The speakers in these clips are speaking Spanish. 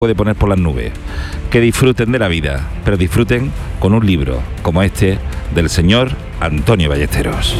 puede poner por las nubes. Que disfruten de la vida, pero disfruten con un libro como este del señor Antonio Ballesteros.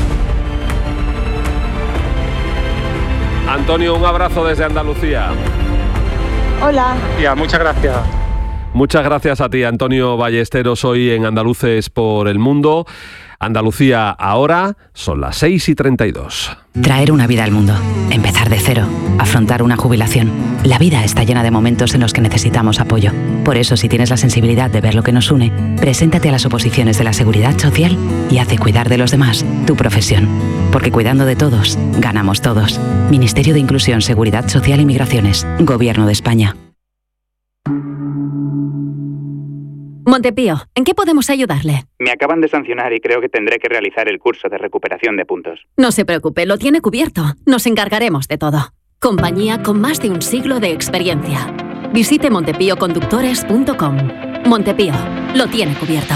Antonio, un abrazo desde Andalucía. Hola. Tía, muchas gracias. Muchas gracias a ti, Antonio Ballesteros, hoy en Andaluces por el Mundo. Andalucía ahora, son las 6:32. Traer una vida al mundo, empezar de cero, afrontar una jubilación. La vida está llena de momentos en los que necesitamos apoyo. Por eso, si tienes la sensibilidad de ver lo que nos une, preséntate a las oposiciones de la Seguridad Social y haz de cuidar de los demás tu profesión. Porque cuidando de todos, ganamos todos. Ministerio de Inclusión, Seguridad Social y Migraciones. Gobierno de España. Montepío, ¿en qué podemos ayudarle? Me acaban de sancionar y creo que tendré que realizar el curso de recuperación de puntos. No se preocupe, lo tiene cubierto. Nos encargaremos de todo. Compañía con más de un siglo de experiencia. Visite montepíoconductores.com. Montepío, lo tiene cubierto.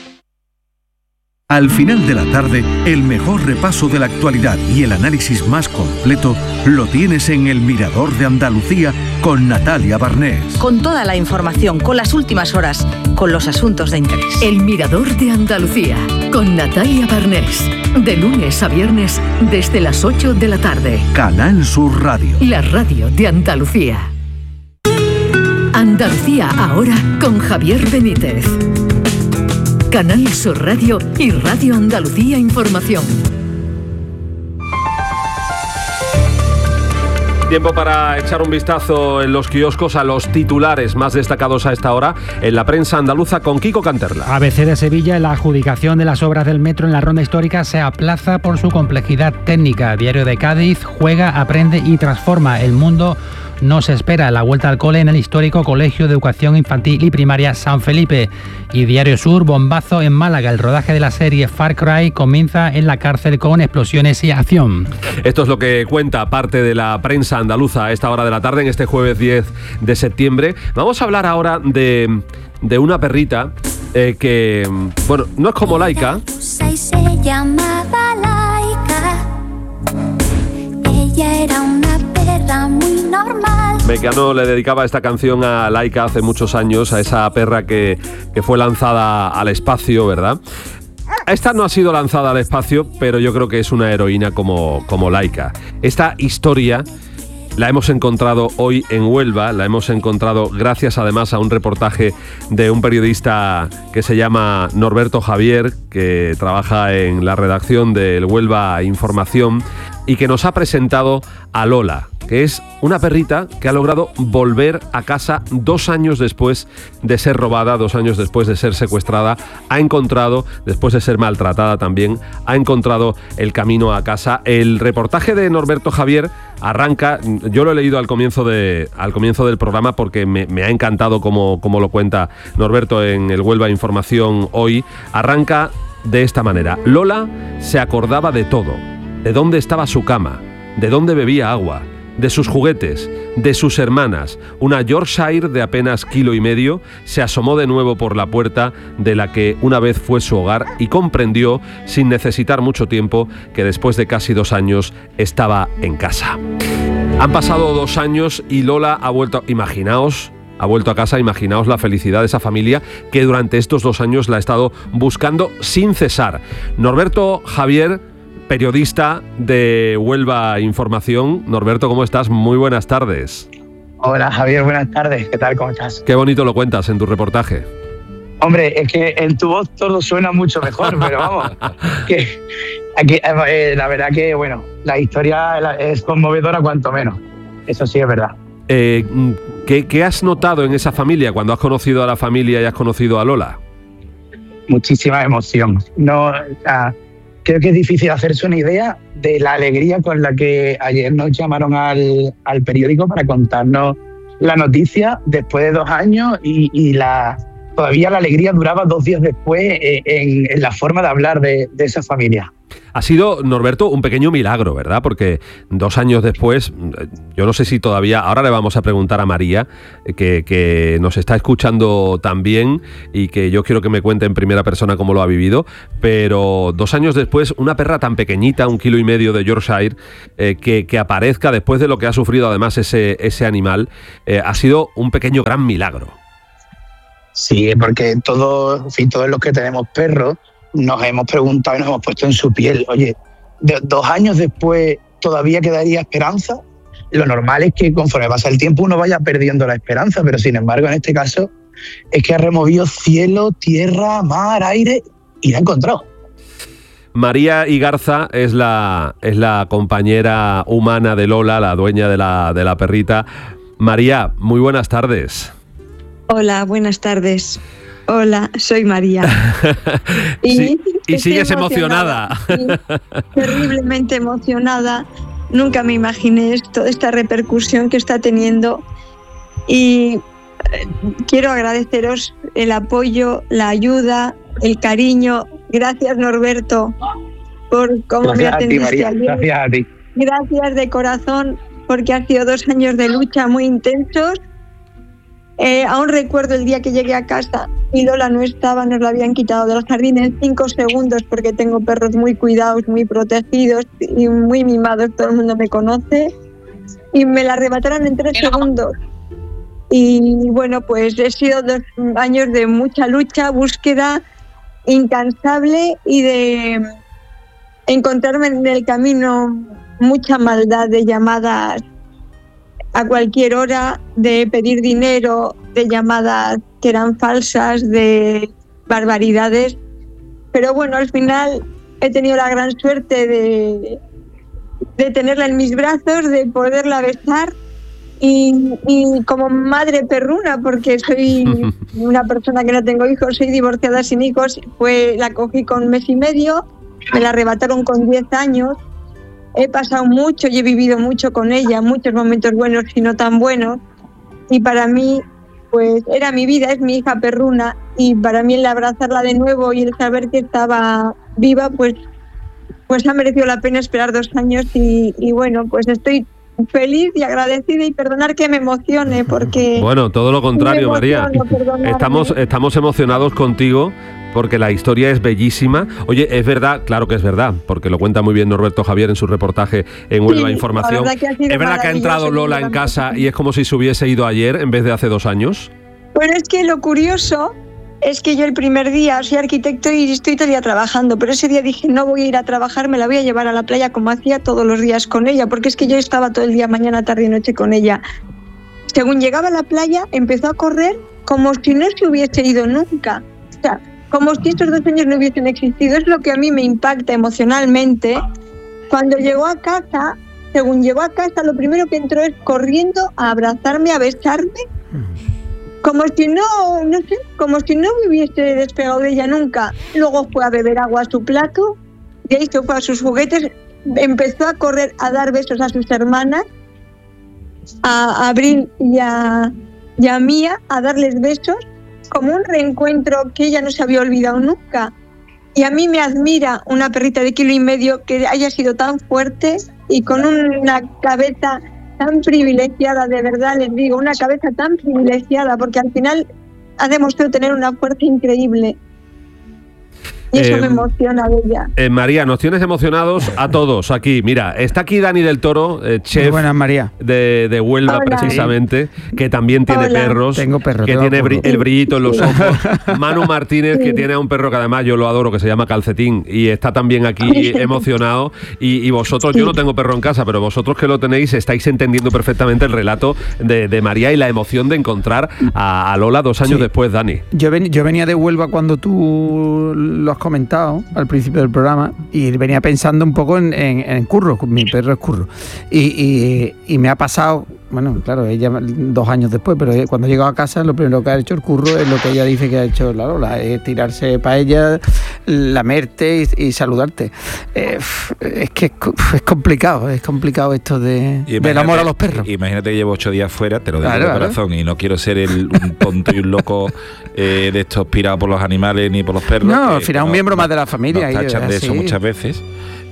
Al final de la tarde, el mejor repaso de la actualidad y el análisis más completo lo tienes en El Mirador de Andalucía con Natalia Barnés. Con toda la información, con las últimas horas, con los asuntos de interés. El Mirador de Andalucía con Natalia Barnés. De lunes a viernes desde las 8 de la tarde. Canal Sur Radio. La radio de Andalucía. Andalucía ahora con Javier Benítez. Canal Sur Radio y Radio Andalucía Información. Tiempo para echar un vistazo en los kioscos a los titulares más destacados a esta hora en la prensa andaluza con Kiko Canterla. ABC de Sevilla, la adjudicación de las obras del metro en la ronda histórica se aplaza por su complejidad técnica. Diario de Cádiz, juega, aprende y transforma. El Mundo no se espera la vuelta al cole en el histórico Colegio de Educación Infantil y Primaria San Felipe. Y Diario Sur, bombazo en Málaga. El rodaje de la serie Far Cry comienza en la cárcel con explosiones y acción. Esto es lo que cuenta parte de la prensa andaluza a esta hora de la tarde, en este jueves 10 de septiembre. Vamos a hablar ahora de una perrita que, bueno, no es como Laika. Se llamaba Laika. Ella era una perra muy normal. Mecano le dedicaba esta canción a Laika hace muchos años, a esa perra que fue lanzada al espacio, ¿verdad? Esta no ha sido lanzada al espacio, pero yo creo que es una heroína como Laika. Esta historia la hemos encontrado hoy en Huelva, la hemos encontrado gracias además a un reportaje de un periodista que se llama Norberto Javier, que trabaja en la redacción del Huelva Información y que nos ha presentado a Lola, que es una perrita que ha logrado volver a casa 2 años después de ser robada, 2 años después de ser secuestrada. Ha encontrado, después de ser maltratada también, ha encontrado el camino a casa. El reportaje de Norberto Javier arranca, yo lo he leído al comienzo del programa porque me ha encantado como lo cuenta Norberto en el Huelva Información hoy. Arranca de esta manera: Lola se acordaba de todo, de dónde estaba su cama, de dónde bebía agua, de sus juguetes, de sus hermanas. Una Yorkshire de apenas 1,5 kilos se asomó de nuevo por la puerta de la que una vez fue su hogar y comprendió, sin necesitar mucho tiempo, que después de casi 2 años estaba en casa. Han pasado 2 años y Lola ha vuelto, ha vuelto a casa. Imaginaos la felicidad de esa familia que durante estos 2 años la ha estado buscando sin cesar. Norberto Javier, periodista de Huelva Información. Norberto, ¿cómo estás? Muy buenas tardes. Hola Javier, buenas tardes. ¿Qué tal? ¿Cómo estás? Qué bonito lo cuentas en tu reportaje. Hombre, es que en tu voz todo suena mucho mejor, pero vamos, que aquí, la verdad que, bueno, la historia es conmovedora cuanto menos. Eso sí es verdad. ¿Qué has notado en esa familia cuando has conocido a la familia y has conocido a Lola? Muchísima emoción. Creo que es difícil hacerse una idea de la alegría con la que ayer nos llamaron al periódico para contarnos la noticia después de 2 años y todavía la alegría duraba 2 días después en la forma de hablar de esa familia. Ha sido, Norberto, un pequeño milagro, ¿verdad? Porque 2 años después, yo no sé si todavía, ahora le vamos a preguntar a María, que nos está escuchando también y que yo quiero que me cuente en primera persona cómo lo ha vivido, pero 2 años después, una perra tan pequeñita, 1,5 kilos de Yorkshire, que aparezca después de lo que ha sufrido además ese animal, ha sido un pequeño gran milagro. Sí, porque todos los que tenemos perros nos hemos preguntado y nos hemos puesto en su piel. Oye, 2 años después todavía quedaría esperanza. Lo normal es que conforme pasa el tiempo uno vaya perdiendo la esperanza, pero sin embargo en este caso es que ha removido cielo, tierra, mar, aire y la ha encontrado. María Igarza es la compañera humana de Lola, la dueña de la perrita. María, muy buenas tardes. Hola, buenas tardes. Hola, soy María. Y sigues emocionada. Sí, terriblemente emocionada. Nunca me imaginé toda esta repercusión que está teniendo. Y quiero agradeceros el apoyo, la ayuda, el cariño. Gracias, Norberto, por cómo me atendiste ayer. Gracias a ti. Gracias de corazón, porque han sido 2 años de lucha muy intensos. Aún recuerdo el día que llegué a casa y Lola no estaba, nos la habían quitado del jardín en 5 segundos porque tengo perros muy cuidados, muy protegidos y muy mimados, todo el mundo me conoce, y me la arrebataron en 3 segundos. Y bueno, pues he sido 2 años de mucha lucha, búsqueda incansable y de encontrarme en el camino mucha maldad de llamadas a cualquier hora, de pedir dinero, de llamadas que eran falsas, de barbaridades. Pero bueno, al final he tenido la gran suerte de tenerla en mis brazos, de poderla besar y como madre perruna, porque soy una persona que no tengo hijos, soy divorciada sin hijos, la cogí con 1 mes y medio, me la arrebataron con 10 años. He pasado mucho y he vivido mucho con ella, muchos momentos buenos y no tan buenos. Y para mí, pues era mi vida, es mi hija perruna. Y para mí el abrazarla de nuevo y el saber que estaba viva, pues ha merecido la pena esperar 2 años. Y bueno, pues estoy feliz y agradecida y perdonar que me emocione porque... Bueno, todo lo contrario, María. Estamos emocionados contigo porque la historia es bellísima. Oye, es verdad, claro que es verdad, porque lo cuenta muy bien Norberto Javier en su reportaje en Huelva Información. ¿Es verdad que ha entrado Lola en casa y es como si se hubiese ido ayer en vez de hace 2 años? Bueno, es que lo curioso es que yo el primer día soy arquitecto y estoy todo el día trabajando, pero ese día dije no voy a ir a trabajar, me la voy a llevar a la playa como hacía todos los días con ella, porque es que yo estaba todo el día, mañana, tarde y noche con ella. Según llegaba a la playa empezó a correr como si no se hubiese ido nunca, o sea, como si estos 2 años no hubiesen existido. Es lo que a mí me impacta emocionalmente. Cuando llegó a casa, según llegó a casa, lo primero que entró es corriendo a abrazarme, a besarme, como si no sé, como si no me hubiese despegado de ella nunca. Luego fue a beber agua a su plato, de ahí se fue a sus juguetes, empezó a correr a dar besos a sus hermanas, a Abril y a Mía, a darles besos, como un reencuentro que ella no se había olvidado nunca. Y a mí me admira una perrita de 1,5 kilos que haya sido tan fuerte y con una cabeza tan privilegiada, de verdad les digo, una cabeza tan privilegiada, porque al final ha demostrado tener una fuerza increíble. Y eso me emociona de ella. María, nos tienes emocionados a todos aquí. Mira, está aquí Dani del Toro, chef María. De Huelva. Hola. Precisamente, que también tiene perros. Tengo perros. Que tiene el brillito en los ojos. Manu Martínez, que tiene a un perro que además yo lo adoro, que se llama Calcetín, y está también aquí emocionado. Y vosotros, yo no tengo perro en casa, pero vosotros que lo tenéis, estáis entendiendo perfectamente el relato de María y la emoción de encontrar a Lola 2 años después, Dani. Yo venía de Huelva cuando tú lo has comentado al principio del programa y venía pensando un poco en Curro, mi perro es Curro, y me ha pasado, bueno, claro, ella 2 años después, pero cuando he llegado a casa lo primero que ha hecho el Curro es lo que ella dice que ha hecho la Lola, es tirarse para ella, lamerte y saludarte. Es que es complicado esto del amor a los perros. Imagínate que llevo 8 días fuera, te lo digo de corazón, y no quiero ser un tonto y un loco de estos pirados por los animales ni por los perros. No, al final un miembro más de la familia. Nos tachan de eso muchas veces.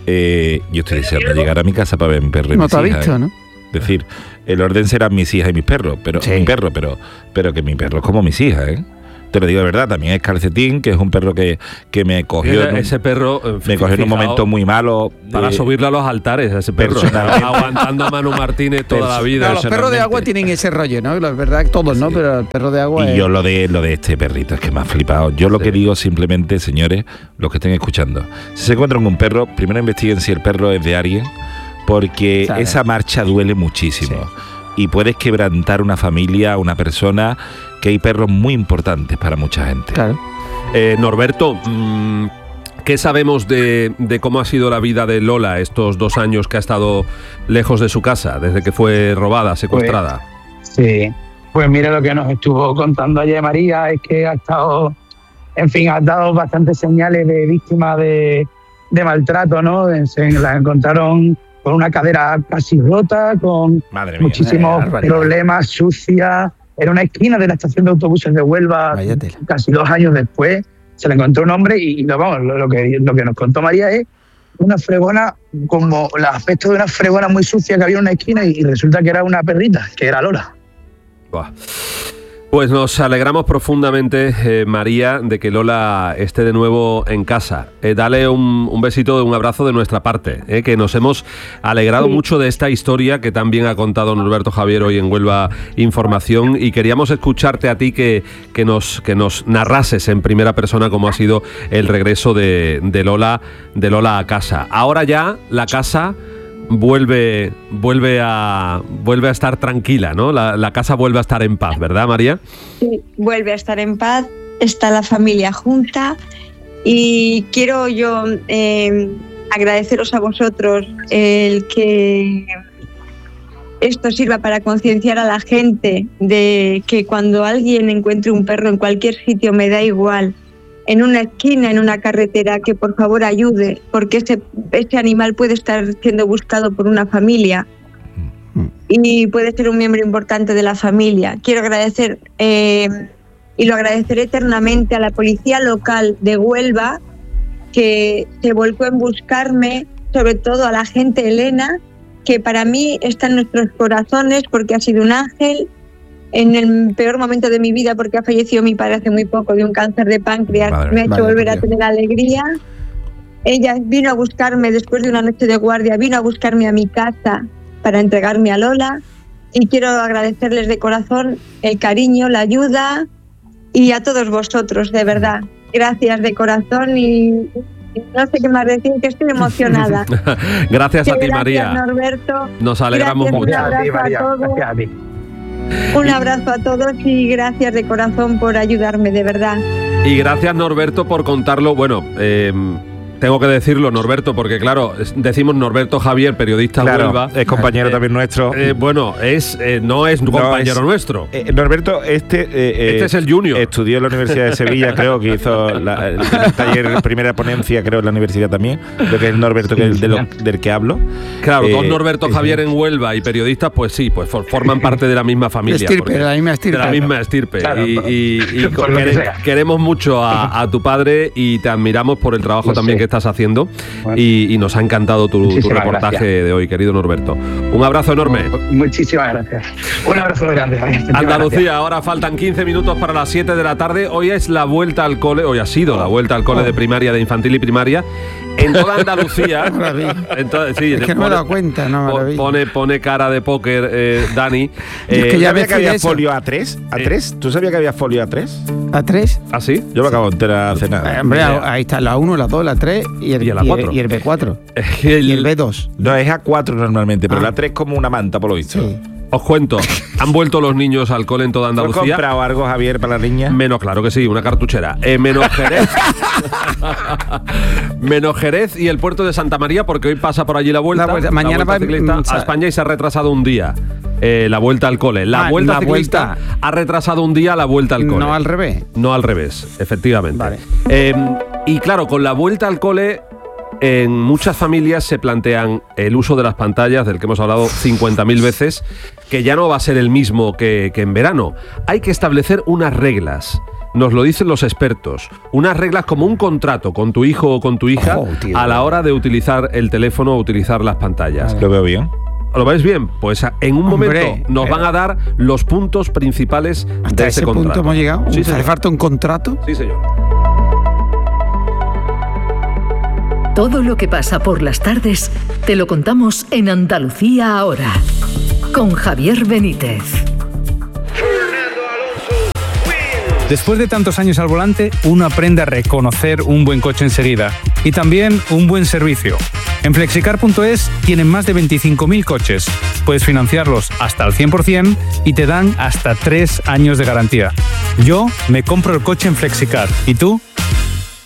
yo estoy deseando llegar a mi casa para ver a mi perro y No mis te ha hijas, visto, ¿no? Es decir, el orden serán mis hijas y mis perros, pero pero que mi perro es como mis hijas, ¿eh? Te lo digo de verdad. También es Calcetín, que es un perro que me cogió. Ese perro me cogió en un momento muy malo. Para subirlo a los altares, ese perro. Aguantando a Manu Martínez toda la vida. No, los perros de agua tienen ese rollo, ¿no? La verdad, todos, ¿no? Pero el perro de agua. Y yo lo de este perrito es que me ha flipado. Yo lo que digo simplemente, señores, los que estén escuchando, si se encuentran con un perro, primero investiguen si el perro es de alguien, porque esa marcha duele muchísimo. Y puedes quebrantar una familia, una persona, que hay perros muy importantes para mucha gente. Claro. Norberto, ¿qué sabemos de cómo ha sido la vida de Lola estos 2 años que ha estado lejos de su casa, desde que fue robada, secuestrada? Pues mira, lo que nos estuvo contando ayer María es que ha dado bastantes señales de víctima de maltrato, ¿no? Se la encontraron con una cadera casi rota, con muchísimos problemas, sucia. Era una esquina de la estación de autobuses de Huelva. Casi 2 años después se le encontró un hombre y lo que nos contó María es una fregona, como el aspecto de una fregona muy sucia que había en una esquina, y resulta que era una perrita, que era Lola. Buah. Pues nos alegramos profundamente, María, de que Lola esté de nuevo en casa. Dale un besito, un abrazo de nuestra parte, que nos hemos alegrado mucho de esta historia que también ha contado Norberto Javier hoy en Huelva Información, y queríamos escucharte a ti que nos narrases en primera persona cómo ha sido el regreso de Lola a casa. Ahora ya la casa vuelve a estar tranquila, ¿no? La casa vuelve a estar en paz, ¿verdad, María? Sí, vuelve a estar en paz, está la familia junta, y quiero yo agradeceros a vosotros el que esto sirva para concienciar a la gente de que cuando alguien encuentre un perro en cualquier sitio, me da igual, en una esquina, en una carretera, que por favor ayude, porque ese animal puede estar siendo buscado por una familia y puede ser un miembro importante de la familia. Quiero agradecer, y lo agradeceré eternamente, a la policía local de Huelva, que se volcó en buscarme, sobre todo a la gente Elena, que para mí está en nuestros corazones porque ha sido un ángel en el peor momento de mi vida, porque ha fallecido mi padre hace muy poco de un cáncer de páncreas. Me ha hecho volver a tener alegría. Ella vino a buscarme después de una noche de guardia, vino a buscarme a mi casa para entregarme a Lola, y quiero agradecerles de corazón el cariño, la ayuda, y a todos vosotros, de verdad. Gracias de corazón, y no sé qué más decir, que estoy emocionada. Gracias a ti, María. Gracias, Norberto. Nos alegramos mucho. Un abrazo a todos. Un abrazo a todos y gracias de corazón por ayudarme, de verdad. Y gracias, Norberto, por contarlo. Bueno, tengo que decirlo, Norberto, porque claro, decimos Norberto Javier, periodista de Huelva. Es compañero también nuestro. Bueno, no es compañero nuestro. Norberto, este es el junior. Estudió en la Universidad de Sevilla, creo que hizo el taller, primera ponencia, creo, en la universidad también. Creo que es Norberto, que es del que hablo. Claro, dos Norberto Javier en Huelva y periodistas, pues sí, pues forman parte de la misma familia. De la misma estirpe. De la misma estirpe. Claro, y queremos mucho a tu padre y te admiramos por el trabajo también que estás haciendo, bueno, y nos ha encantado tu reportaje de hoy, querido Norberto. Un abrazo enorme. Muchísimas gracias. Un abrazo grande. Andalucía, gracias. Ahora faltan 15 minutos para las 7 de la tarde. Hoy es la vuelta al cole, hoy ha sido la vuelta al cole de primaria, de infantil y primaria. En toda Andalucía. Entonces, sí, es que no me he dado cuenta, no, pone cara de póker, Dani. Es que ya sabía que había folio A3. ¿A3? ¿Tú sabías que había folio A3? ¿A3? ¿Ah, sí? Yo me acabo de enterar hace nada. Hombre, ahí está la 1, la 2, la 3 y el B4. Y el B4. Y el B2. No, es A4 normalmente, pero la 3 es como una manta, por lo visto. Sí. Os cuento, han vuelto los niños al cole en toda Andalucía. ¿Has comprado algo, Javier, para las niñas? Menos, claro que sí, una cartuchera. Menos Jerez. Menos Jerez y el puerto de Santa María, porque hoy pasa por allí la vuelta. Mañana va a España y se ha retrasado un día. La vuelta al cole. La vuelta ciclista ha retrasado un día la vuelta al cole. No al revés. No al revés, efectivamente. Vale. Y claro, con la vuelta al cole, en muchas familias se plantean el uso de las pantallas, del que hemos hablado 50.000 veces, que ya no va a ser el mismo que en verano. Hay que establecer unas reglas. nos lo dicen los expertos. Unas reglas como un contrato con tu hijo o con tu hija a la hora de utilizar el teléfono o utilizar las pantallas. ¿Lo veo bien? ¿Lo veis bien? Pues en un momento nos van a dar los puntos principales de ese contrato. ¿Hasta ese punto hemos llegado? Sí, ¿Hace falta un contrato? Sí, señor. Todo lo que pasa por las tardes te lo contamos en Andalucía ahora, con Javier Benítez. Después de tantos años al volante, uno aprende a reconocer un buen coche enseguida y también un buen servicio. En Flexicar.es tienen más de 25.000 coches. Puedes financiarlos hasta al 100% y te dan hasta 3 años de garantía. Yo me compro el coche en Flexicar. ¿Y tú?